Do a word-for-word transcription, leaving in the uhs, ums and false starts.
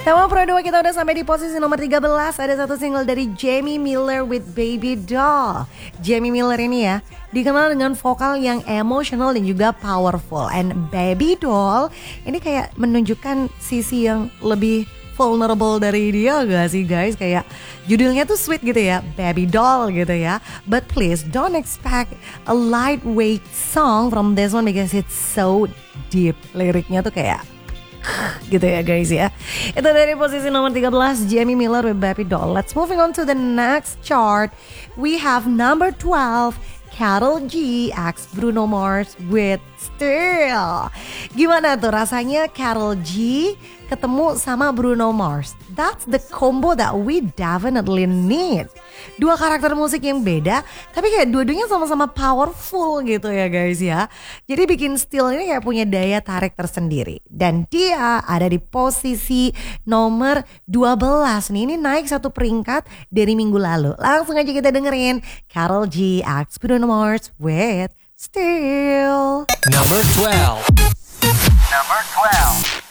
Tema Pro dua kita udah sampai di posisi nomor tiga belas. Ada satu single dari Jamie Miller with Baby Doll. Jamie Miller ini ya dikenal dengan vokal yang emotional dan juga powerful. And Baby Doll ini kayak menunjukkan sisi yang lebih vulnerable dari dia gak sih guys? Kayak judulnya tuh sweet gitu ya, Baby Doll gitu ya. But please don't expect a lightweight song from this one because it's so deep. Liriknya tuh kayak gitu ya guys ya. Itu dari posisi nomor tiga belas, Jamie Miller with Baby Doll. Let's moving on to the next chart. We have number twelve, Karol G x Bruno Mars with Still. Gimana tuh rasanya Karol G ketemu sama Bruno Mars? That's the combo that we definitely need. Dua karakter musik yang beda, tapi kayak dua-duanya sama-sama powerful gitu ya guys ya. Jadi bikin Still ini kayak punya daya tarik tersendiri. Dan dia ada di posisi nomor dua belas nih. Ini naik satu peringkat dari minggu lalu. Langsung aja kita dengerin Karol G x Bruno Mars with Still. Number twelve. Number twelve.